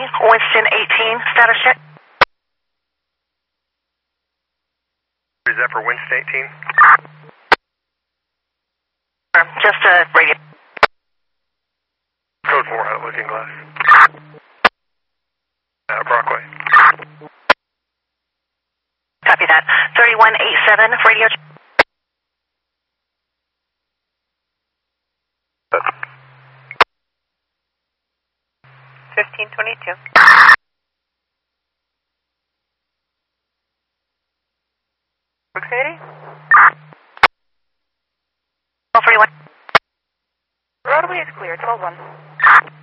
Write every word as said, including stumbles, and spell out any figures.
Winston eighteen, status check. Is that for Winston eighteen? Just a radio. Code four, out looking glass. Uh, Brockway. Copy that. thirty-one eighty-seven, radio. fifteen twenty-two. Proximity? twelve forty-one. Roadway is clear, twelve one.